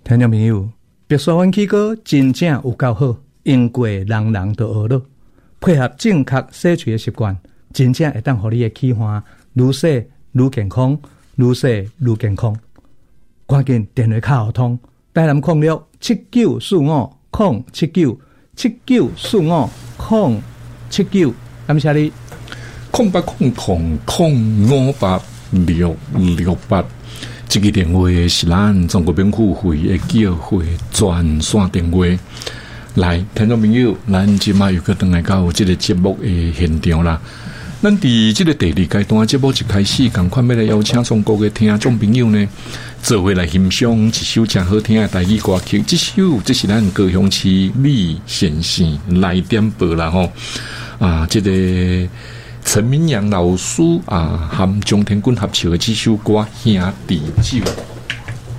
听众朋友，白沙湾起歌真正有够好，用过人人都学了，配合正确洗喙的习惯，真正会当互你的气环愈洗愈健康，愈洗愈健康。赶紧电话卡互通，台南0679497945，感谢你。 0800058668，这个电话是咱中国免付费的叫会专线电话。来，听众朋友，咱即马又去回来到这个节目的现场啦。咱伫这个第二阶段节目一开始，赶快要来邀请中国的听众朋友呢，做伙来欣赏一首真好听的台语歌曲。这是咱高雄市李先生来点播啦吼。这个陈明阳老师和张天军合唱的这首歌《兄弟酒》。